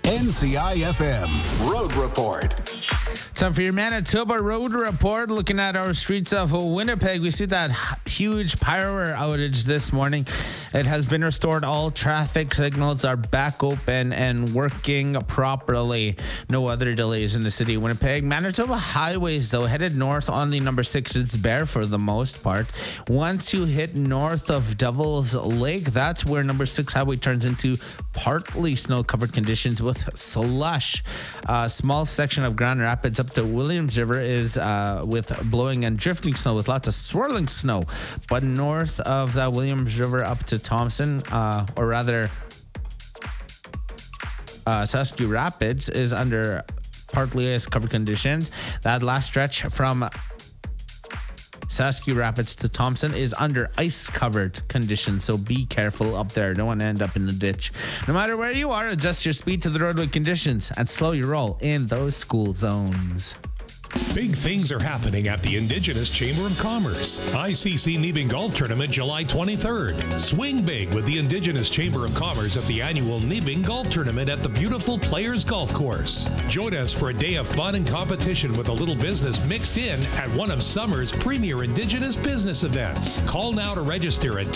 NCIFM Road Report. Time for your Manitoba Road Report. Looking at our streets of Winnipeg, we see that huge power outage this morning. It has been restored. All traffic signals are back open and working properly. No other delays in the city of Winnipeg. Manitoba highways, though, headed north on the number 6, it's bare for the most part. Once you hit north of Devil's Lake, that's where number 6 highway turns into partly snow-covered conditions with slush. A small section of Grand Rapids up to Williams River is with blowing and drifting snow with lots of swirling snow. But north of that Williams River up to Thompson, or rather Saskatchewan Rapids, is under partly ice-covered conditions. That last stretch from Saskatchewan Rapids to Thompson is under ice-covered conditions, so be careful up there. Don't want to end up in the ditch. No matter where you are, adjust your speed to the roadway conditions and slow your roll in those school zones. Big things are happening at the Indigenous Chamber of Commerce. ICC Nebing Golf Tournament, July 23rd. Swing big with the Indigenous Chamber of Commerce at the annual Nebing Golf Tournament at the beautiful Players Golf Course. Join us for a day of fun and competition with a little business mixed in at one of summer's premier Indigenous business events. Call now to register at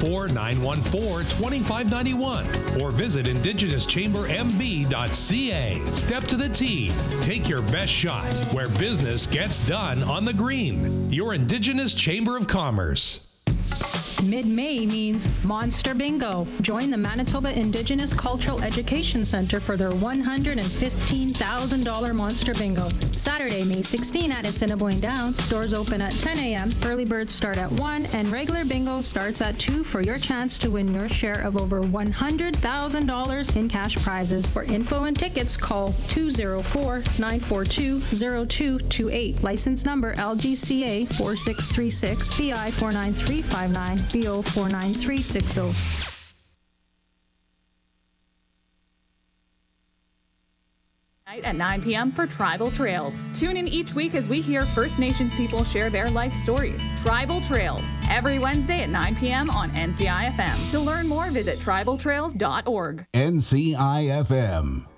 204-914-2591 or visit indigenouschambermb.ca. Step to the tee. Take your best shot where business gets done on the green. Your Indigenous Chamber of Commerce. Mid-May means Monster Bingo. Join the Manitoba Indigenous Cultural Education Center for their $115,000 Monster Bingo. Saturday, May 16 at Assiniboine Downs. Doors open at 10 a.m. Early birds start at 1 and regular bingo starts at 2 for your chance to win your share of over $100,000 in cash prizes. For info and tickets, call 204-942-0228. License number LGCA 4636 BI 49359. BO 49360. At 9 p.m. for Tribal Trails. Tune in each week as we hear First Nations people share their life stories. Tribal Trails, every Wednesday at 9 p.m. on NCIFM. To learn more, visit tribaltrails.org. NCIFM.